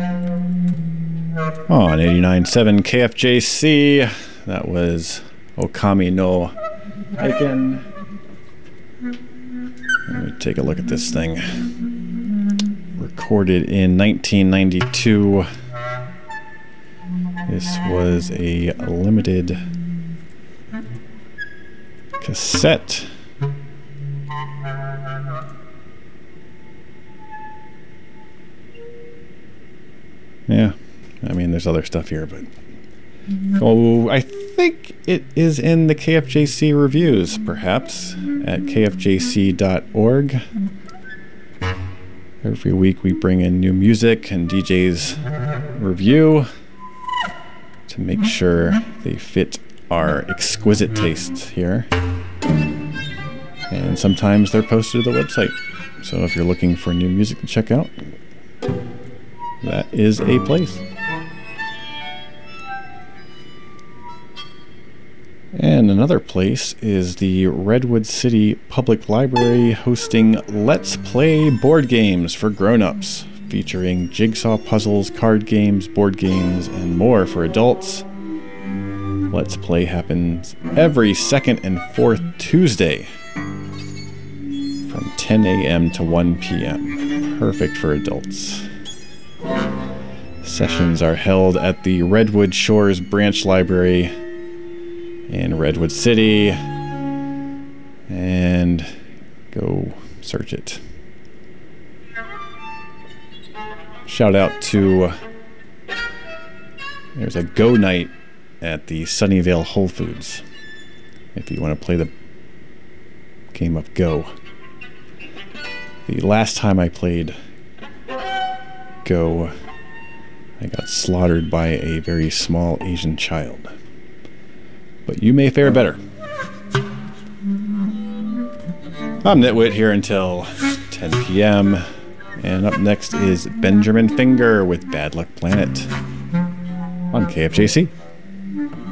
On 89.7 KFJC, that was Okami no Aiken. Let me take a look at this thing. Recorded in 1992. This was a limited cassette. Yeah, I mean, there's other stuff here, but... Oh, I think it is in the KFJC reviews, perhaps, at kfjc.org. Every week we bring in new music and DJs review to make sure they fit our exquisite tastes here. And sometimes they're posted to the website. So if you're looking for new music to check out, that is a place. And another place is the Redwood City Public Library, hosting Let's Play board games for grown-ups, featuring jigsaw puzzles, card games, board games, and more for adults. Let's Play happens every second and fourth Tuesday from 10 a.m. to 1 p.m. Perfect for adults. Sessions are held at the Redwood Shores Branch Library in Redwood City, and go search it. Shout out to, there's a Go night at the Sunnyvale Whole Foods if you want to play the game of Go. The last time I played Go, I got slaughtered by a very small Asian child. But you may fare better. I'm Nitwit here until 10 p.m. And up next is Benjamin Finger with Bad Luck Planet on KFJC.